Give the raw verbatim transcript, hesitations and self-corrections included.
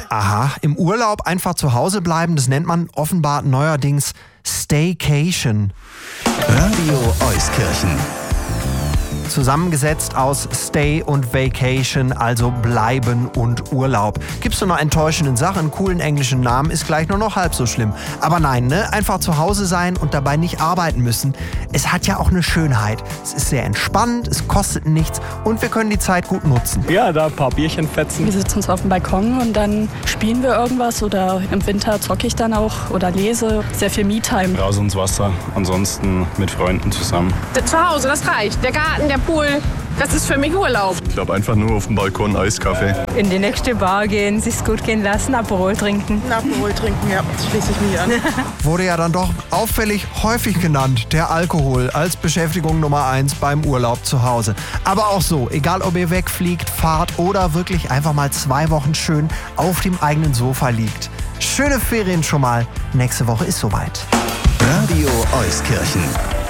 Aha, im Urlaub einfach zu Hause bleiben, das nennt man offenbar neuerdings Staycation. Radio Euskirchen. Zusammengesetzt aus Stay und Vacation, also bleiben und Urlaub. Gibst du noch enttäuschenden Sachen, einen coolen englischen Namen, ist gleich nur noch halb so schlimm. Aber nein, ne? Einfach zu Hause sein und dabei nicht arbeiten müssen. Es hat ja auch eine Schönheit. Es ist sehr entspannend, es kostet nichts und wir können die Zeit gut nutzen. Ja, da ein paar Bierchen fetzen. Wir sitzen uns auf dem Balkon und dann spielen wir irgendwas oder im Winter zocke ich dann auch oder lese. Sehr viel Me-Time. Raus ins Wasser, ansonsten mit Freunden zusammen. Zu Hause, das reicht. Der Garten, der Pool, das ist für mich Urlaub. Ich glaube einfach nur auf dem Balkon Eiskaffee. In die nächste Bar gehen, sich's gut gehen lassen, Aperol trinken. Aperol trinken, ja, das schließe ich mich an. Wurde ja dann doch auffällig häufig genannt, der Alkohol als Beschäftigung Nummer eins beim Urlaub zu Hause. Aber auch so, egal ob ihr wegfliegt, fahrt oder wirklich einfach mal zwei Wochen schön auf dem eigenen Sofa liegt. Schöne Ferien schon mal. Nächste Woche ist soweit. Radio Euskirchen.